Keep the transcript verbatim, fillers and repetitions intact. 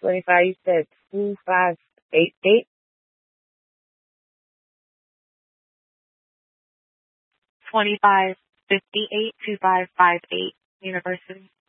twenty-five, you said two five eight eight. twenty-five fifty-eight, two five five eight University.